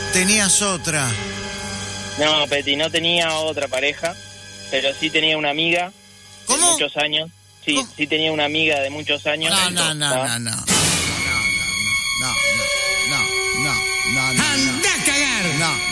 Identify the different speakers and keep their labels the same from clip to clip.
Speaker 1: Tenías otra.
Speaker 2: No, Peti, no tenía otra pareja, pero sí tenía una amiga.
Speaker 1: ¿Cómo?
Speaker 2: De muchos años. Sí,
Speaker 1: ¿Cómo?
Speaker 2: sí tenía una amiga de muchos años.
Speaker 1: No.
Speaker 2: ¿no?
Speaker 3: ¡Anda a cagar!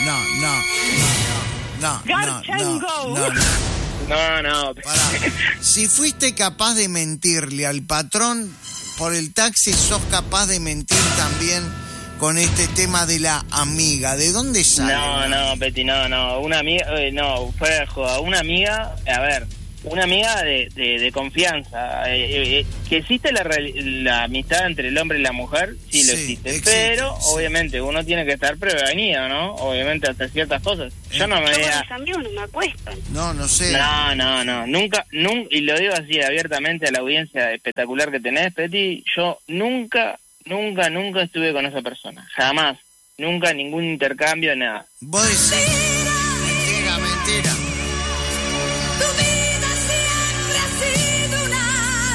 Speaker 2: No.
Speaker 1: Pará. Si fuiste capaz de mentirle al patrón por el taxi, sos capaz de mentir también con este tema de la amiga. ¿De dónde sale?
Speaker 2: No, Peti, no. Una amiga, no, fuera de joda. Una amiga, a ver, una amiga de confianza. Que existe la amistad entre el hombre y la mujer, sí lo existe. Pero,
Speaker 1: sí.
Speaker 2: Obviamente, uno tiene que estar prevenido, ¿no? Obviamente, hasta ciertas cosas. Yo no me
Speaker 4: Yo con
Speaker 2: veía...
Speaker 4: mis amigos no me acuesto.
Speaker 1: No sé.
Speaker 2: No. Nunca, y lo digo así abiertamente a la audiencia espectacular que tenés, Peti, yo nunca estuve con esa persona. Jamás. Nunca ningún intercambio, nada.
Speaker 1: Vos decís... Mentira.
Speaker 5: Tu vida siempre ha sido una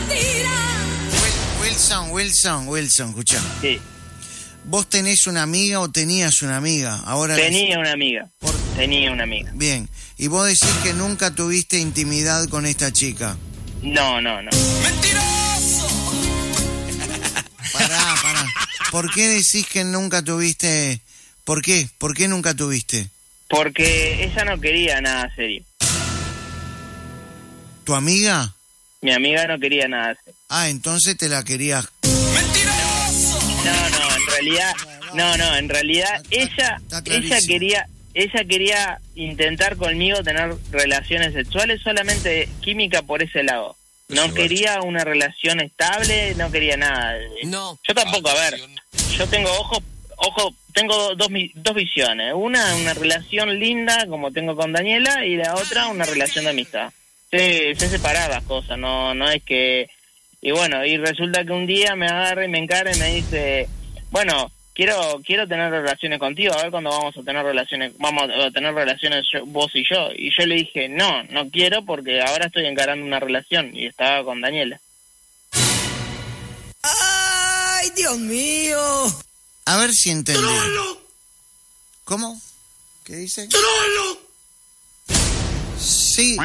Speaker 5: mentira.
Speaker 1: Wilson, escuchá.
Speaker 2: Sí.
Speaker 1: ¿Vos tenés una amiga o tenías una amiga? Ahora
Speaker 2: Tenía una amiga. Tenía una amiga.
Speaker 1: Bien. ¿Y vos decís que nunca tuviste intimidad con esta chica?
Speaker 2: No.
Speaker 3: ¡Mentiroso!
Speaker 1: Pará. ¿Por qué decís que nunca tuviste? ¿Por qué? ¿Por qué nunca tuviste?
Speaker 2: Porque ella no quería nada serio.
Speaker 1: ¿Tu amiga?
Speaker 2: Mi amiga no quería nada serio.
Speaker 1: Ah, entonces te la querías.
Speaker 3: ¡Mentiroso!
Speaker 2: En realidad ella quería intentar conmigo tener relaciones sexuales, solamente química por ese lado. No quería una relación estable, no quería nada.
Speaker 3: No.
Speaker 2: Yo tampoco, a ver, yo tengo tengo dos visiones. Una relación linda, como tengo con Daniela, y la otra, una relación de amistad. Se separaban las cosas, no es que... Y bueno, y resulta que un día me agarra y me encara y me dice, bueno, quiero tener relaciones contigo, a ver cuándo vamos a tener relaciones vos y yo. Y yo le dije, no quiero porque ahora estoy encarando una relación y estaba con Daniela.
Speaker 5: ¡Ay, Dios mío!
Speaker 1: A ver si entendí.
Speaker 3: ¡Trolo!
Speaker 1: ¿Cómo? ¿Qué dice?
Speaker 3: ¡Trolo!
Speaker 1: Sí.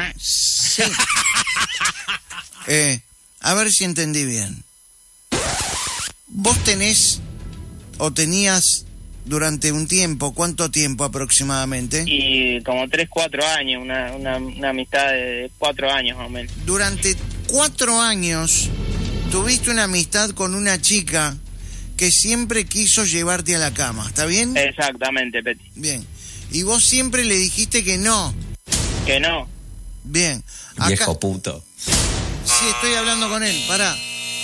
Speaker 1: A ver si entendí bien. Vos tenés o tenías durante un tiempo, ¿cuánto tiempo aproximadamente?
Speaker 2: Y como 3-4 años, una amistad de 4 años más o menos.
Speaker 1: Durante 4 años tuviste una amistad con una chica que siempre quiso llevarte a la cama, ¿está bien?
Speaker 2: Exactamente, Peti.
Speaker 1: Bien. Y vos siempre le dijiste que no.
Speaker 2: Que no.
Speaker 1: Bien.
Speaker 6: Viejo puto.
Speaker 1: Sí, estoy hablando con él, pará.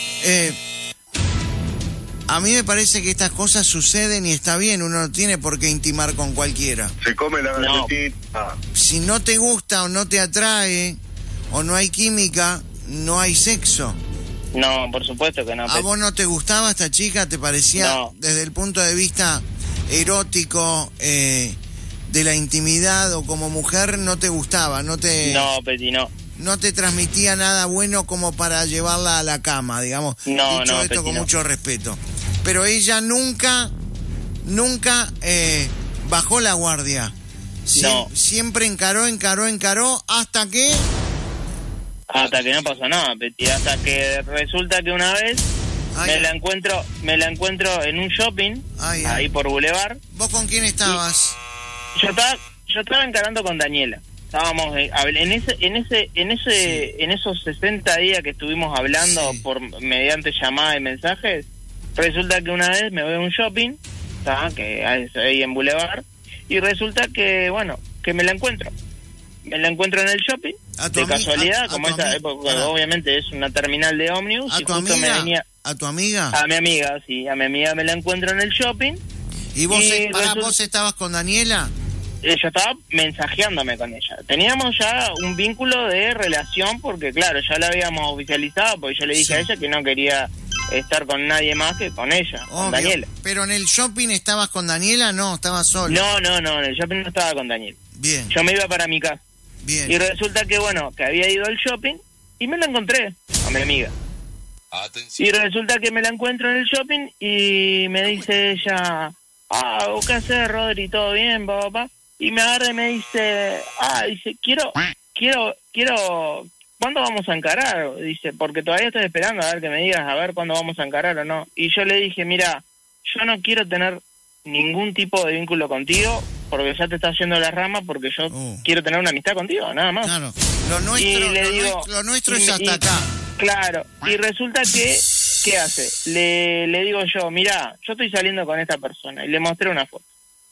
Speaker 1: A mí me parece que estas cosas suceden y está bien, uno no tiene por qué intimar con cualquiera.
Speaker 7: Se come la galletita.
Speaker 1: Si no te gusta o no te atrae o no hay química, no hay sexo.
Speaker 2: No, por supuesto que no.
Speaker 1: ¿A vos no te gustaba esta chica? ¿Te parecía desde el punto de vista erótico de la intimidad o como mujer no te gustaba? No,
Speaker 2: Peti, no.
Speaker 1: No te transmitía nada bueno como para llevarla a la cama, digamos.
Speaker 2: No,
Speaker 1: Dicho esto
Speaker 2: Peti,
Speaker 1: con
Speaker 2: no.
Speaker 1: mucho respeto. Pero ella nunca bajó la guardia. Siempre encaró hasta que...
Speaker 2: Hasta que no pasó nada, Peti. Hasta que resulta que una vez me la encuentro en un shopping, ahí por Boulevard.
Speaker 1: ¿Vos con quién estabas?
Speaker 2: Yo estaba encarando con Daniela. Estábamos en esos 60 días que estuvimos hablando mediante llamada y mensajes. Resulta que una vez me voy a un shopping, que es ahí en Boulevard, y resulta que, bueno, que me la encuentro. Me la encuentro en el shopping, de casualidad, como esa época, obviamente es una terminal de ómnibus, y justo me venía...
Speaker 1: ¿A tu amiga?
Speaker 2: A mi amiga, sí, a mi amiga me la encuentro en el shopping.
Speaker 1: ¿Y vos, vos estabas con Daniela?
Speaker 2: Yo estaba mensajeándome con ella. Teníamos ya un vínculo de relación porque, claro, ya la habíamos oficializado porque yo le dije a ella que no quería estar con nadie más que con ella, con Daniela.
Speaker 1: ¿Pero en el shopping estabas con Daniela? No, estabas solo.
Speaker 2: No, en el shopping no estaba con Daniela.
Speaker 1: Bien.
Speaker 2: Yo me iba para mi casa.
Speaker 1: Bien.
Speaker 2: Y resulta que, bueno, que había ido al shopping y me la encontré a mi amiga.
Speaker 3: Atención.
Speaker 2: Y resulta que me la encuentro en el shopping y me dice ella... ¿qué haces, Rodri? ¿Todo bien, papá? Y me agarra y me dice, dice, quiero, ¿cuándo vamos a encarar? Dice, porque todavía estoy esperando a ver que me digas, a ver cuándo vamos a encarar o no. Y yo le dije, mira, yo no quiero tener ningún tipo de vínculo contigo, porque ya te está haciendo la rama, porque yo quiero tener una amistad contigo, nada más.
Speaker 1: Claro, lo nuestro es hasta acá.
Speaker 2: Claro, y resulta que, ¿qué hace? Le digo yo, mira, yo estoy saliendo con esta persona, y le mostré una foto.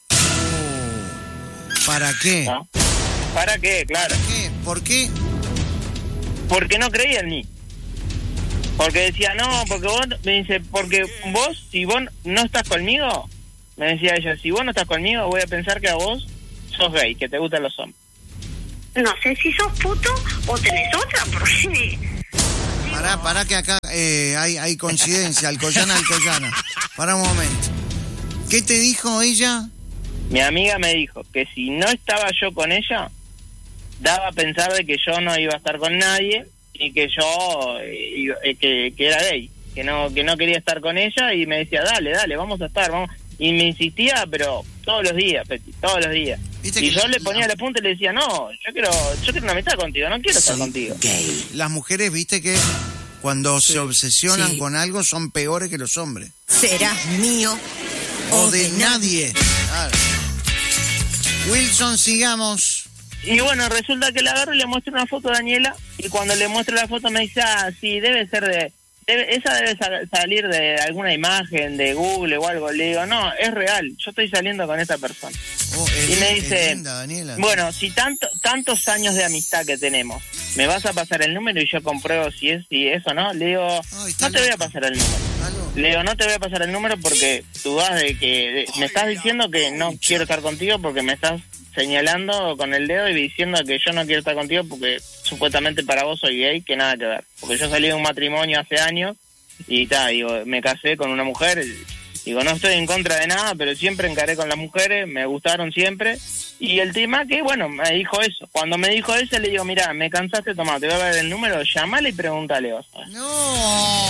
Speaker 1: ¿Para qué?
Speaker 2: ¿No? ¿Para qué? Claro.
Speaker 1: ¿Para qué? ¿Por qué?
Speaker 2: Porque no creía en mí. Porque decía, no, porque vos, me dice, porque vos, si vos no estás conmigo, me decía ella, si vos no estás conmigo, voy a pensar que a vos sos gay, que te gustan los hombres.
Speaker 5: No sé si sos puto o tenés otra, porque...
Speaker 1: Pará que acá hay coincidencia, Alcoyana. Pará un momento. ¿Qué te dijo ella?
Speaker 2: Mi amiga me dijo que si no estaba yo con ella, daba a pensar de que yo no iba a estar con nadie y que yo que era gay, que no quería estar con ella, y me decía, dale, vamos a estar, vamos. Y me insistía, pero todos los días, Peti, todos los días. Y yo le ponía la punta y le decía, no, yo quiero una amistad contigo, no quiero estar contigo.
Speaker 1: Gay. Las mujeres, viste que cuando se obsesionan con algo son peores que los hombres.
Speaker 5: Serás mío
Speaker 1: O de nadie. Claro. Wilson, sigamos.
Speaker 2: Y bueno, resulta que le agarro y le muestro una foto a Daniela, y cuando le muestro la foto me dice, sí, debe ser esa debe salir de alguna imagen de Google o algo. Le digo, no, es real, yo estoy saliendo con esta persona. Y me dice,
Speaker 1: linda, Daniela.
Speaker 2: Bueno, si tantos años de amistad que tenemos, ¿me vas a pasar el número y yo compruebo si es o no? Le digo, no te voy a pasar el número. Le digo, no te voy a pasar el número porque dudás de que... me estás diciendo que no quiero estar contigo porque me estás señalando con el dedo y diciendo que yo no quiero estar contigo porque supuestamente para vos soy gay, que nada que ver. Porque yo salí de un matrimonio hace años y digo, me casé con una mujer, digo, no estoy en contra de nada, pero siempre encaré con las mujeres, me gustaron siempre. Y el tema que, bueno, me dijo eso. Cuando me dijo eso, le digo, mira, me cansaste, tomá, te voy a dar el número, llamale y pregúntale vos.
Speaker 1: No.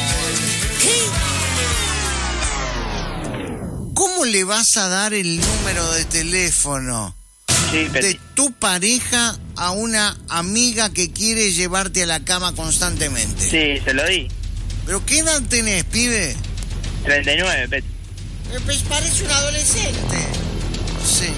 Speaker 1: ¿Cómo le vas a dar el número de teléfono de tu pareja a una amiga que quiere llevarte a la cama constantemente?
Speaker 2: Sí, se lo di.
Speaker 1: ¿Pero qué edad tenés, pibe?
Speaker 2: 39, Peti.
Speaker 1: Pues parece un adolescente. Sí.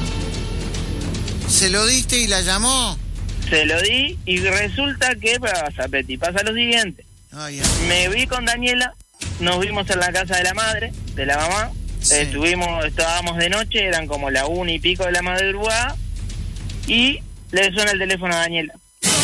Speaker 1: ¿Se lo diste y la llamó?
Speaker 2: Se lo di y resulta que pasa, Peti, pasa lo siguiente. Me vi con Daniela, nos vimos en la casa de la madre, de la mamá. Sí. Estábamos de noche, eran como la 1 y pico de la madrugada, y le suena el teléfono a Daniela.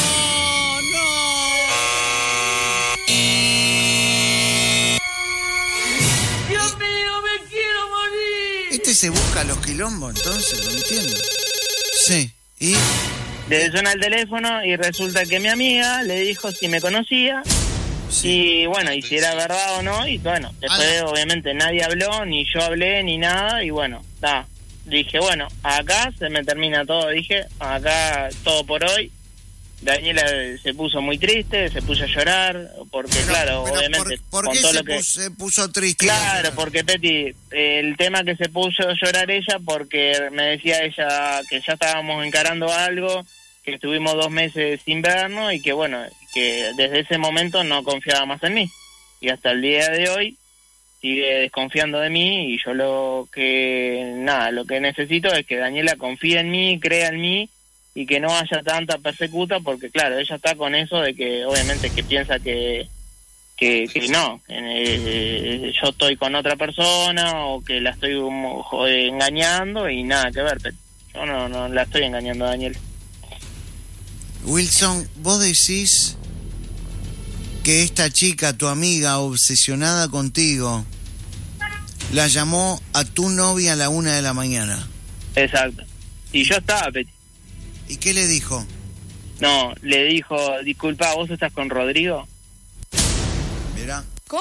Speaker 5: Dios mío, me quiero morir.
Speaker 1: Este se busca los quilombos, entonces, no entiendo. Sí, ¿y?
Speaker 2: Le suena el teléfono y resulta que mi amiga le dijo si me conocía. Sí. Y bueno, y si era verdad o no, y bueno, después obviamente nadie habló, ni yo hablé, ni nada, y bueno, dije, bueno, acá se me termina todo, dije, acá todo por hoy. Daniela se puso muy triste, se puso a llorar, porque claro, obviamente...
Speaker 1: ¿Por qué se puso triste?
Speaker 2: Claro, porque Peti, el tema que se puso a llorar ella, porque me decía ella que ya estábamos encarando algo, que estuvimos 2 meses sin vernos y que bueno, que desde ese momento no confiaba más en mí. Y hasta el día de hoy sigue desconfiando de mí, y yo lo que necesito es que Daniela confíe en mí, crea en mí, y que no haya tanta persecuta, porque claro, ella está con eso de que obviamente que piensa que no, yo estoy con otra persona o que la estoy engañando, y nada que ver, yo no la estoy engañando a Daniela.
Speaker 1: Wilson, vos decís que esta chica, tu amiga obsesionada contigo, la llamó a tu novia a la 1 de la mañana.
Speaker 2: Exacto. Y yo estaba, Peti.
Speaker 1: ¿Y qué le dijo?
Speaker 2: No, le dijo, disculpa, ¿vos estás con Rodrigo?
Speaker 1: Mira.
Speaker 5: ¿Cómo?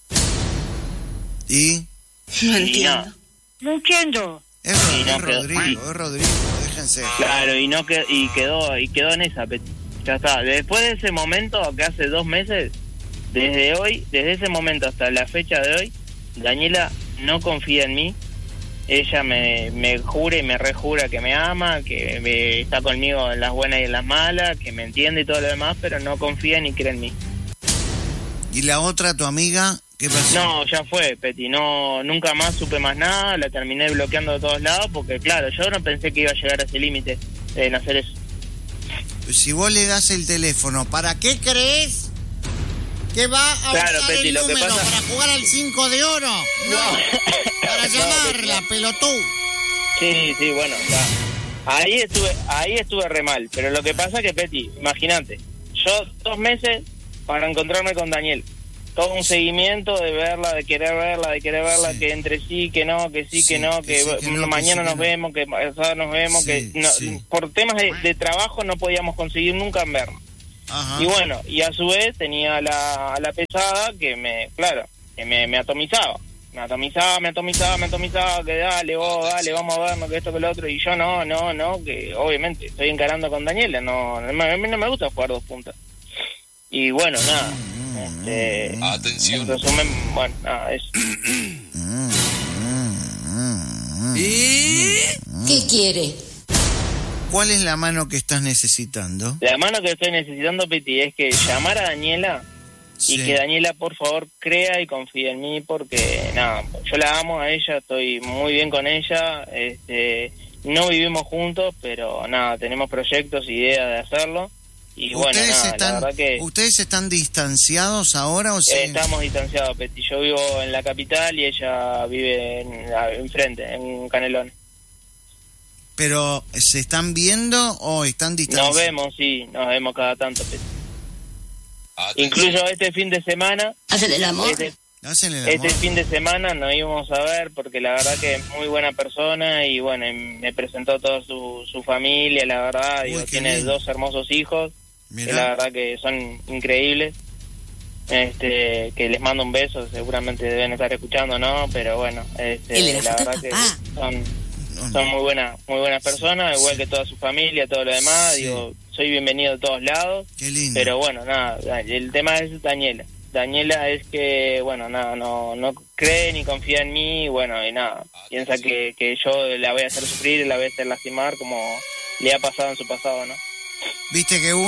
Speaker 1: ¿Y?
Speaker 5: No entiendo. No entiendo.
Speaker 1: Es Rodrigo, déjense.
Speaker 2: Claro, y quedó en esa, Peti. Ya está. Después de ese momento, que hace 2 meses, desde ese momento hasta la fecha de hoy, Daniela no confía en mí, ella me jura y me rejura que me ama, que está conmigo en las buenas y en las malas, que me entiende y todo lo demás, pero no confía ni cree en mí.
Speaker 1: ¿Y la otra, tu amiga, qué pasó?
Speaker 2: No, ya fue, Peti, no, nunca más supe más nada, la terminé bloqueando de todos lados, porque claro, yo no pensé que iba a llegar a ese límite en hacer eso.
Speaker 1: Si vos le das el teléfono, ¿para qué crees que va a
Speaker 2: Claro,
Speaker 1: usar
Speaker 2: Peti,
Speaker 1: el
Speaker 2: lo que
Speaker 1: número?
Speaker 2: pasa-
Speaker 1: ¿Para jugar al 5 de oro? No, para
Speaker 2: No,
Speaker 1: llamarla,
Speaker 2: Peti,
Speaker 1: pelotú.
Speaker 2: Sí, bueno, ya. Ahí estuve re mal, pero lo que pasa que, Peti, imagínate, yo 2 meses para encontrarme con Daniel, todo un seguimiento de verla, de querer verla,
Speaker 1: Sí.
Speaker 2: que entre sí, que no, que sí,
Speaker 1: Sí,
Speaker 2: que no,
Speaker 1: que sí, que no,
Speaker 2: mañana
Speaker 1: que sí,
Speaker 2: nos
Speaker 1: que no.
Speaker 2: vemos, que pasado nos vemos,
Speaker 1: Sí,
Speaker 2: que no,
Speaker 1: sí.
Speaker 2: por temas de trabajo no podíamos conseguir nunca vernos.
Speaker 1: Ajá.
Speaker 2: Y bueno, y a su vez tenía a la pesada que me atomizaba. Me atomizaba, que dale, vos, dale, vamos a vernos, que esto, que lo otro. Y yo no, que obviamente estoy encarando con Daniela, a mí no me gusta jugar 2 puntas. Y bueno, nada.
Speaker 3: Atención.
Speaker 2: En resumen, bueno, nada, eso.
Speaker 3: ¿Y?
Speaker 4: ¿Qué quiere?
Speaker 1: ¿Cuál es la mano que estás necesitando?
Speaker 2: La mano que estoy necesitando, Peti, es que llamar a Daniela y
Speaker 1: Sí.
Speaker 2: que Daniela, por favor, crea y confíe en mí, porque nada, yo la amo a ella, estoy muy bien con ella, no vivimos juntos, pero nada, tenemos proyectos, ideas de hacerlo, y bueno, nada, la verdad que
Speaker 1: ¿Ustedes están distanciados ahora o sí?
Speaker 2: estamos distanciados, Peti. Yo vivo en la capital y ella vive enfrente, en Canelón.
Speaker 1: ¿Pero se están viendo o están distanciados?
Speaker 2: Nos vemos cada tanto, Peti.
Speaker 3: Atención.
Speaker 2: Incluso este fin de semana,
Speaker 4: ¿Hacen el amor?
Speaker 1: Hacen el amor.
Speaker 2: este fin de semana nos íbamos a ver porque la verdad que es muy buena persona y bueno, y me presentó toda su familia, la verdad,
Speaker 1: Uy,
Speaker 2: digo,
Speaker 1: qué
Speaker 2: tiene
Speaker 1: lindo.
Speaker 2: 2 hermosos hijos, que
Speaker 1: Mirá.
Speaker 2: la verdad que son increíbles, que les mando un beso, seguramente deben estar escuchando, ¿no? Pero bueno,
Speaker 4: El de la
Speaker 2: la
Speaker 4: foto
Speaker 2: verdad
Speaker 4: es
Speaker 2: que
Speaker 4: papá.
Speaker 2: son muy buenas personas, igual que toda su familia, todo lo demás,
Speaker 1: Sí.
Speaker 2: digo, soy bienvenido de todos lados.
Speaker 1: Qué lindo.
Speaker 2: Pero bueno, nada, el tema es Daniela. Daniela es que, bueno, nada, no cree ni confía en mí, y bueno, y nada, piensa que yo la voy a hacer sufrir, la voy a hacer lastimar, como le ha pasado en su pasado, ¿no?
Speaker 1: Viste que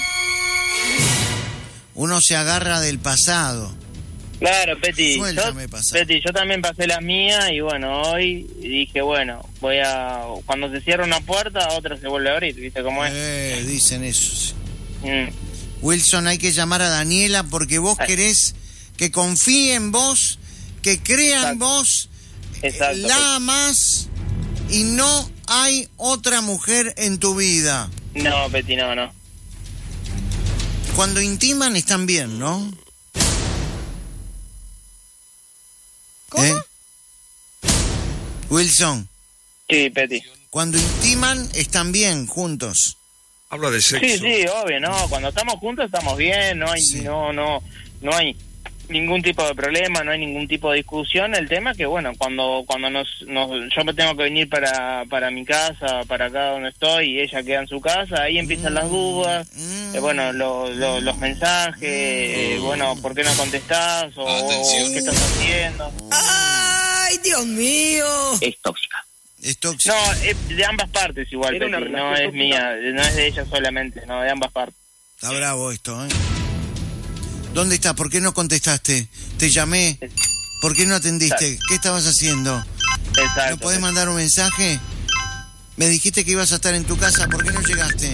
Speaker 1: uno se agarra del pasado.
Speaker 2: Claro, Peti,
Speaker 1: Suéltame, pasado.
Speaker 2: Peti, yo también pasé las mías, y bueno, hoy dije, bueno, cuando se cierra una puerta, otra se vuelve a abrir, ¿viste cómo es?
Speaker 1: Dicen eso. Sí.
Speaker 2: Mm.
Speaker 1: Wilson, hay que llamar a Daniela porque vos querés que confíe en vos, que crea en
Speaker 2: Exacto.
Speaker 1: vos,
Speaker 2: Exacto,
Speaker 1: la amás y no hay otra mujer en tu vida.
Speaker 2: No, Peti, no.
Speaker 1: Cuando intiman están bien, ¿no? ¿Cómo? Wilson,
Speaker 2: Sí, Peti.
Speaker 1: cuando intiman están bien juntos.
Speaker 3: Habla de sexo.
Speaker 2: Sí, obvio, no, cuando estamos juntos estamos bien, no hay
Speaker 1: Sí.
Speaker 2: no hay ningún tipo de problema, no hay ningún tipo de discusión. El tema es que bueno, cuando yo me tengo que venir para mi casa, para acá donde estoy, y ella queda en su casa, ahí empiezan las dudas, bueno, los mensajes, bueno, ¿por qué no contestás? O
Speaker 3: Atención.
Speaker 2: ¿qué estás haciendo?
Speaker 4: ¡Ay, Dios mío!
Speaker 2: Es tóxica.
Speaker 1: Es tóxico.
Speaker 2: No, es de ambas partes igual,
Speaker 7: Era una
Speaker 2: Peti, no
Speaker 7: relación
Speaker 2: es mía, no es de ella solamente, no, de ambas partes.
Speaker 1: Está bravo esto, ¿eh? ¿Dónde estás? ¿Por qué no contestaste? Te llamé. ¿Por qué no atendiste? ¿Qué estabas haciendo?
Speaker 2: Exacto.
Speaker 1: ¿No podés mandar un mensaje? Me dijiste que ibas a estar en tu casa. ¿Por qué no llegaste?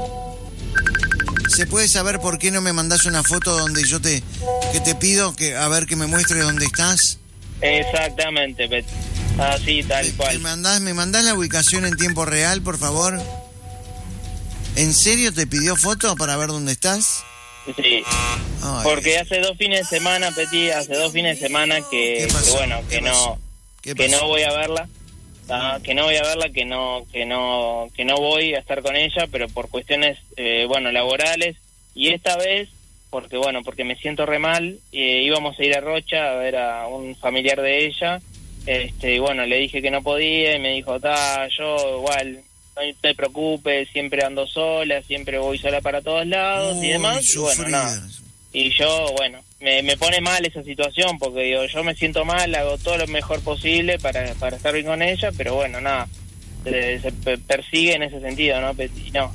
Speaker 1: ¿Se puede saber por qué no me mandás una foto donde yo te pido a ver que me muestres dónde estás?
Speaker 2: Exactamente, Peti. Así, tal cual.
Speaker 1: ¿Me mandás la ubicación en tiempo real, por favor? ¿En serio te pidió foto para ver dónde estás?
Speaker 2: Sí,
Speaker 1: Ay,
Speaker 2: porque hace 2 fines de semana, Peti,
Speaker 1: ¿Qué
Speaker 2: que
Speaker 1: pasó?
Speaker 2: bueno,
Speaker 1: ¿Qué
Speaker 2: que
Speaker 1: pasó? ¿Qué
Speaker 2: que
Speaker 1: pasó?
Speaker 2: no voy a verla, que no voy a verla, que no voy a estar con ella, pero por cuestiones, bueno, laborales, y esta vez, porque me siento re mal, íbamos a ir a Rocha a ver a un familiar de ella, y bueno, le dije que no podía, y me dijo, yo igual, no te preocupes, siempre ando sola, siempre voy sola para todos lados y demás, y bueno,
Speaker 1: sufrida.
Speaker 2: nada. Y yo, bueno, me pone mal esa situación, porque digo, yo me siento mal, hago todo lo mejor posible para estar bien con ella, pero bueno, nada, se persigue en ese sentido, ¿no? Y no.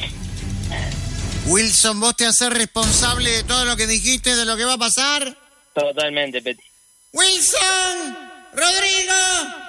Speaker 1: Wilson, ¿vos te haces responsable de todo lo que dijiste, de lo que va a pasar?
Speaker 2: Totalmente, Peti.
Speaker 1: ¡Wilson! ¡Rodrigo!